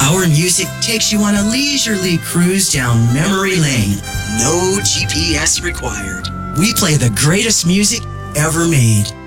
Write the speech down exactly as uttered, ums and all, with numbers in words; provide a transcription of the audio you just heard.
Our music takes you on a leisurely cruise down memory lane. No G P S required. We play the greatest music ever made.